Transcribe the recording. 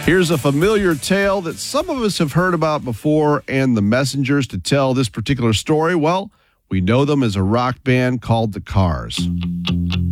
Here's a familiar tale that some of us have heard about before, and the messengers to tell this particular story, well, we know them as a rock band called The Cars.